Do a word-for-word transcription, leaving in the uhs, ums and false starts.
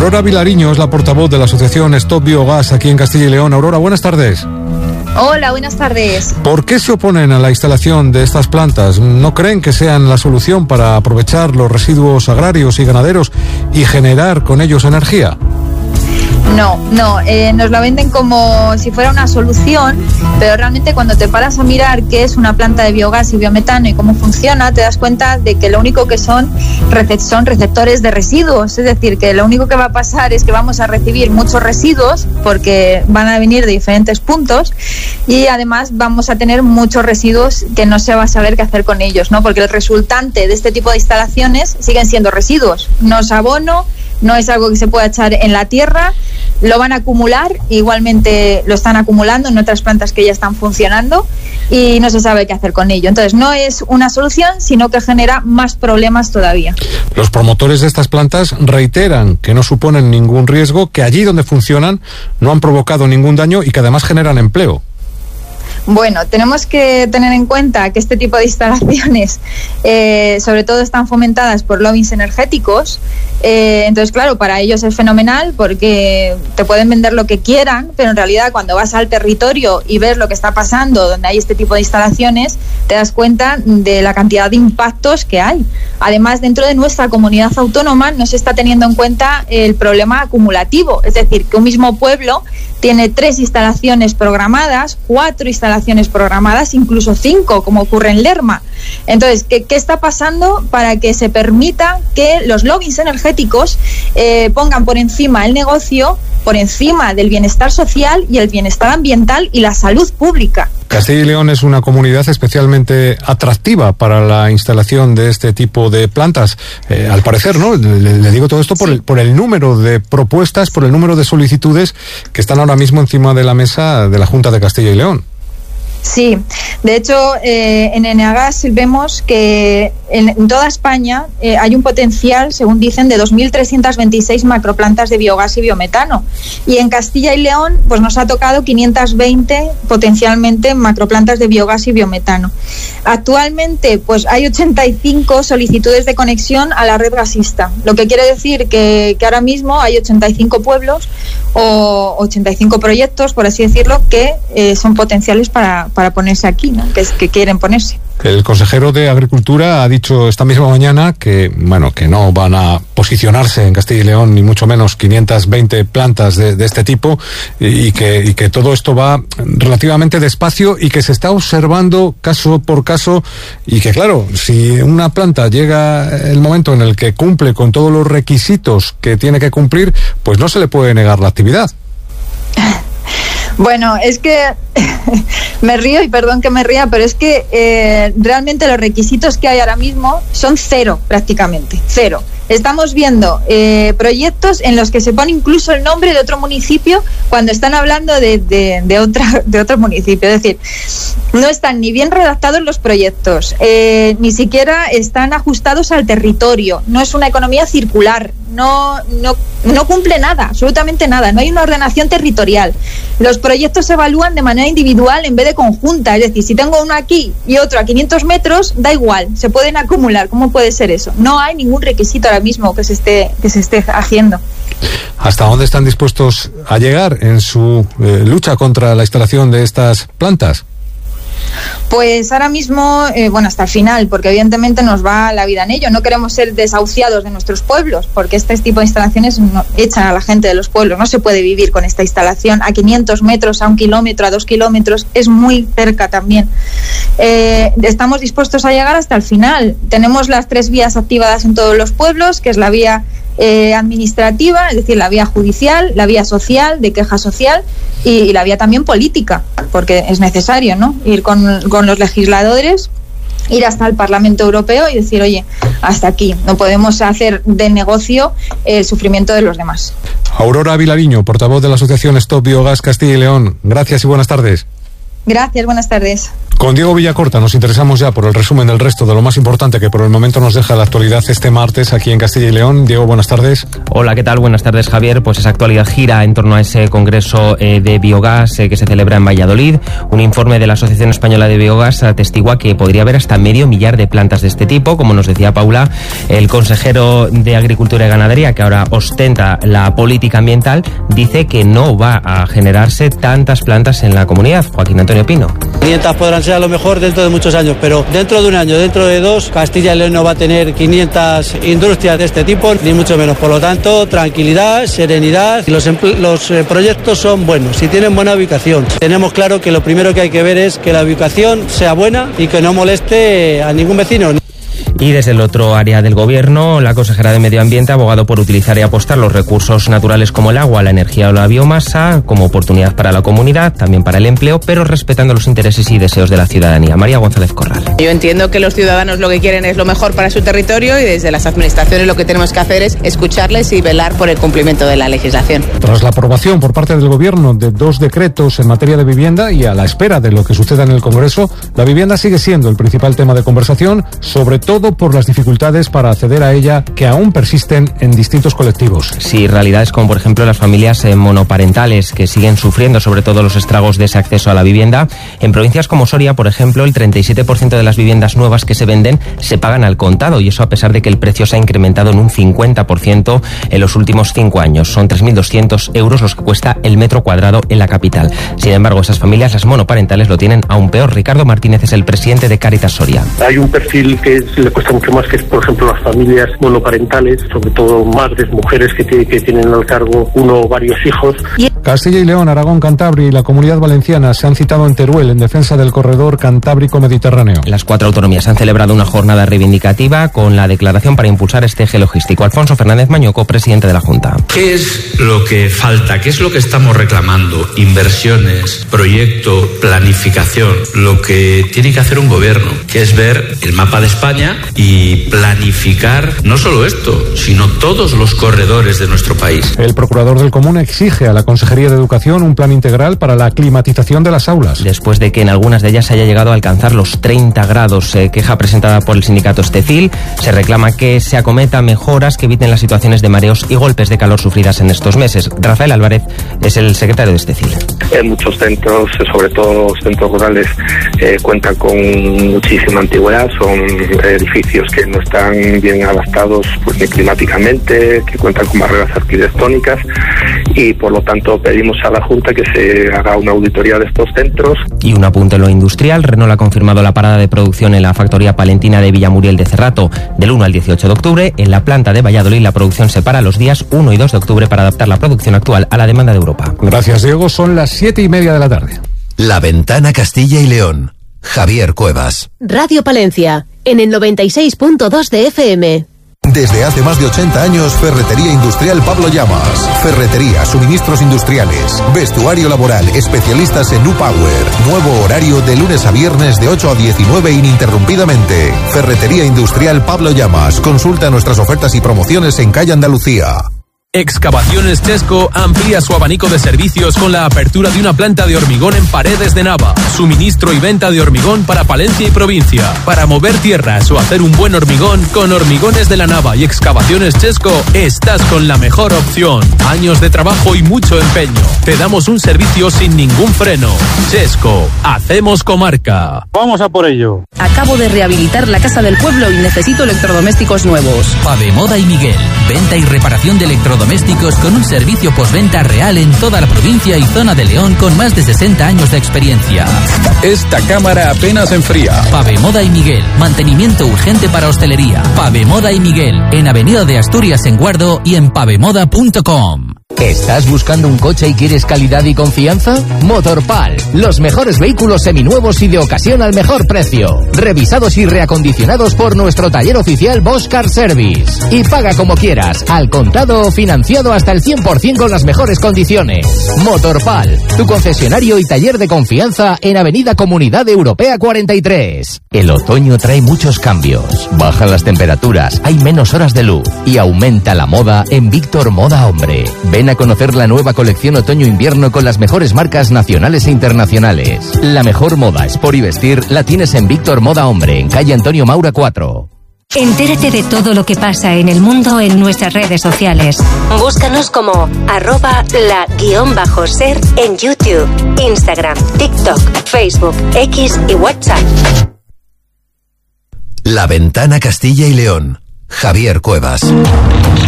Aurora Vilariño es la portavoz de la asociación Stop Biogas aquí en Castilla y León. Aurora, buenas tardes. Hola, buenas tardes. ¿Por qué se oponen a la instalación de estas plantas? ¿No creen que sean la solución para aprovechar los residuos agrarios y ganaderos y generar con ellos energía? No, no, eh, nos la venden como si fuera una solución, pero realmente cuando te paras a mirar qué es una planta de biogás y biometano y cómo funciona, te das cuenta de que lo único que son, son receptores de residuos, es decir, que lo único que va a pasar es que vamos a recibir muchos residuos porque van a venir de diferentes puntos y además vamos a tener muchos residuos que no se va a saber qué hacer con ellos, ¿no? Porque el resultante de este tipo de instalaciones siguen siendo residuos, no es abono, no es algo que se pueda echar en la tierra, lo van a acumular, igualmente lo están acumulando en otras plantas que ya están funcionando y no se sabe qué hacer con ello. Entonces no es una solución, sino que genera más problemas todavía. Los promotores de estas plantas reiteran que no suponen ningún riesgo, que allí donde funcionan no han provocado ningún daño y que además generan empleo. Bueno, tenemos que tener en cuenta que este tipo de instalaciones eh, sobre todo están fomentadas por lobbies energéticos, eh, entonces claro, para ellos es fenomenal porque te pueden vender lo que quieran, pero en realidad cuando vas al territorio y ves lo que está pasando donde hay este tipo de instalaciones, te das cuenta de la cantidad de impactos que hay. Además, dentro de nuestra comunidad autónoma no se está teniendo en cuenta el problema acumulativo, es decir, que un mismo pueblo tiene tres instalaciones programadas, cuatro instalaciones programadas, incluso cinco, como ocurre en Lerma. Entonces, ¿qué, qué está pasando para que se permita que los lobbies energéticos eh, pongan por encima el negocio, por encima del bienestar social y el bienestar ambiental y la salud pública? Castilla y León es una comunidad especialmente atractiva para la instalación de este tipo de plantas. Eh, al parecer, ¿no? Le, le digo todo esto por, sí. el, por el número de propuestas, por el número de solicitudes que están ahora mismo encima de la mesa de la Junta de Castilla y León. Sí, de hecho eh, en Eneagas vemos que en, en toda España eh, hay un potencial, según dicen, de dos mil trescientas veintiséis macroplantas de biogás y biometano, y en Castilla y León pues nos ha tocado quinientas veinte potencialmente macroplantas de biogás y biometano. Actualmente pues hay ochenta y cinco solicitudes de conexión a la red gasista, lo que quiere decir que, que ahora mismo hay ochenta y cinco pueblos o ochenta y cinco proyectos, por así decirlo, que eh, son potenciales para para ponerse aquí, ¿no? Que, es, que quieren ponerse. El consejero de Agricultura ha dicho esta misma mañana que, bueno, que no van a posicionarse en Castilla y León ni mucho menos quinientas veinte plantas de, de este tipo y, y, que, y que todo esto va relativamente despacio y que se está observando caso por caso y que, claro, si una planta llega el momento en el que cumple con todos los requisitos que tiene que cumplir, pues no se le puede negar la actividad. Bueno, es que me río y perdón que me ría, pero es que eh, realmente los requisitos que hay ahora mismo son cero prácticamente, cero. Estamos viendo eh, proyectos en los que se pone incluso el nombre de otro municipio cuando están hablando de, de, de, otra, de otro municipio. Es decir, no están ni bien redactados los proyectos, eh, ni siquiera están ajustados al territorio, no es una economía circular, no, no, no cumple nada, absolutamente nada, no hay una ordenación territorial. Los proyectos se evalúan de manera individual en vez de conjunta, es decir, si tengo uno aquí y otro a quinientos metros, da igual, se pueden acumular. ¿Cómo puede ser eso? No hay ningún requisito ahora mismo que se esté, que se esté haciendo. ¿Hasta dónde están dispuestos a llegar en su eh, lucha contra la instalación de estas plantas? Pues ahora mismo, eh, bueno, hasta el final, porque evidentemente nos va la vida en ello. No queremos ser desahuciados de nuestros pueblos, porque este tipo de instalaciones no, echan a la gente de los pueblos. No se puede vivir con esta instalación a quinientos metros, a un kilómetro, a dos kilómetros. Es muy cerca también. Eh, estamos dispuestos a llegar hasta el final. Tenemos las tres vías activadas en todos los pueblos, que es la vía Eh, administrativa, es decir, la vía judicial, la vía social, de queja social y, y la vía también política, porque es necesario, ¿no? Ir con, con los legisladores, ir hasta el Parlamento Europeo y decir, oye, hasta aquí, no podemos hacer de negocio el sufrimiento de los demás. Aurora Vilariño, portavoz de la asociación Stop Biogas Castilla y León, gracias y buenas tardes. Gracias, buenas tardes. Con Diego Villacorta nos interesamos ya por el resumen del resto de lo más importante que por el momento nos deja la actualidad este martes aquí en Castilla y León. Diego, buenas tardes. Hola, ¿qué tal? Buenas tardes, Javier. Pues esa actualidad gira en torno a ese congreso eh, de biogás eh, que se celebra en Valladolid. Un informe de la Asociación Española de Biogás atestigua que podría haber hasta medio millar de plantas de este tipo. Como nos decía Paula, el consejero de Agricultura y Ganadería, que ahora ostenta la política ambiental, dice que no va a generarse tantas plantas en la comunidad. Joaquín Antonio Pino. quinientas podrán ser a lo mejor dentro de muchos años, pero dentro de un año, dentro de dos, Castilla y León no va a tener quinientas industrias de este tipo, ni mucho menos. Por lo tanto, tranquilidad, serenidad. Los, los eh, proyectos son buenos y tienen buena ubicación. Tenemos claro que lo primero que hay que ver es que la ubicación sea buena y que no moleste a ningún vecino. Y desde el otro área del gobierno, la consejera de Medio Ambiente ha abogado por utilizar y apostar los recursos naturales como el agua, la energía o la biomasa como oportunidad para la comunidad, también para el empleo, pero respetando los intereses y deseos de la ciudadanía. María González Corral. Yo entiendo que los ciudadanos lo que quieren es lo mejor para su territorio y desde las administraciones lo que tenemos que hacer es escucharles y velar por el cumplimiento de la legislación. Tras la aprobación por parte del gobierno de dos decretos en materia de vivienda y a la espera de lo que suceda en el Congreso, la vivienda sigue siendo el principal tema de conversación, sobre todo por las dificultades para acceder a ella que aún persisten en distintos colectivos. Sí, realidades como por ejemplo las familias eh, monoparentales que siguen sufriendo sobre todo los estragos de ese acceso a la vivienda. En provincias como Soria, por ejemplo, el treinta y siete por ciento de las viviendas nuevas que se venden se pagan al contado, y eso a pesar de que el precio se ha incrementado en un cincuenta por ciento en los últimos cinco años. Son tres mil doscientos euros los que cuesta el metro cuadrado en la capital. Sin embargo, esas familias, las monoparentales, lo tienen aún peor. Ricardo Martínez es el presidente de Cáritas Soria. Hay un perfil que le cuesta mucho más, que es, por ejemplo, las familias monoparentales, sobre todo madres, mujeres que, t- que tienen al cargo uno o varios hijos. Castilla y León, Aragón, Cantabria y la Comunidad Valenciana se han citado en Teruel en defensa del corredor cantábrico-mediterráneo. Las cuatro autonomías han celebrado una jornada reivindicativa con la declaración para impulsar este eje logístico. Alfonso Fernández Mañoco, presidente de la Junta. ¿Qué es lo que falta? ¿Qué es lo que estamos reclamando? Inversiones, proyecto, planificación. Lo que tiene que hacer un gobierno, que es ver el mapa de España y planificar no solo esto, sino todos los corredores de nuestro país. El procurador del Común exige a la Consejería de Educación un plan integral para la climatización de las aulas. Después de que en algunas de ellas se haya llegado a alcanzar los treinta grados, eh, queja presentada por el sindicato Estecil, se reclama que se acometa mejoras que eviten las situaciones de mareos y golpes de calor sufridas en estos meses. Rafael Álvarez es el secretario de Estecil. En muchos centros, sobre todo los centros rurales, eh, cuentan con muchísima antigüedad, son edificios que no están bien adaptados pues ni climáticamente, que cuentan con barreras arquitectónicas, y por lo tanto pedimos a la Junta que se haga una auditoría de estos centros. Y un apunte en lo industrial, Renault ha confirmado la parada de producción en la factoría palentina de Villamuriel de Cerrato del uno al dieciocho de octubre. En la planta de Valladolid la producción se para los días uno y dos de octubre para adaptar la producción actual a la demanda de Europa. Gracias, Diego. Son las siete y media de la tarde. La Ventana Castilla y León. Javier Cuevas. Radio Palencia, en el noventa y seis punto dos de F M. Desde hace más de ochenta años, Ferretería Industrial Pablo Llamas. Ferretería, suministros industriales, vestuario laboral, especialistas en U-Power. Nuevo horario de lunes a viernes de ocho a diecinueve ininterrumpidamente. Ferretería Industrial Pablo Llamas. Consulta nuestras ofertas y promociones en calle Andalucía. Excavaciones Chesco amplía su abanico de servicios con la apertura de una planta de hormigón en Paredes de Nava. Suministro y venta de hormigón para Palencia y provincia. Para mover tierras o hacer un buen hormigón, con Hormigones de la Nava y Excavaciones Chesco estás con la mejor opción. Años de trabajo y mucho empeño. Te damos un servicio sin ningún freno. Chesco, hacemos comarca. Vamos a por ello. Acabo de rehabilitar la casa del pueblo y necesito electrodomésticos nuevos. Pavemoda y Miguel. Venta y reparación de electrodomésticos domésticos con un servicio postventa real en toda la provincia y zona de León con más de sesenta años de experiencia. Esta cámara apenas enfría. Pavemoda y Miguel, mantenimiento urgente para hostelería. Pavemoda y Miguel, en Avenida de Asturias en Guardo y en pavemoda punto com. ¿Estás buscando un coche y quieres calidad y confianza? Motorpal, los mejores vehículos seminuevos y de ocasión al mejor precio. Revisados y reacondicionados por nuestro taller oficial Bosch Car Service. Y paga como quieras, al contado o financiado hasta el cien por ciento con las mejores condiciones. Motorpal, tu concesionario y taller de confianza en Avenida Comunidad Europea cuarenta y tres. El otoño trae muchos cambios. Bajan las temperaturas, hay menos horas de luz y aumenta la moda en Víctor Moda Hombre. Ven Ven a conocer la nueva colección otoño-invierno con las mejores marcas nacionales e internacionales. La mejor moda, sport y vestir la tienes en Víctor Moda Hombre, en calle Antonio Maura cuatro. Entérate de todo lo que pasa en el mundo en nuestras redes sociales. Búscanos como arroba la guión bajo ser en YouTube, Instagram, TikTok, Facebook, X y WhatsApp. La Ventana Castilla y León. Javier Cuevas.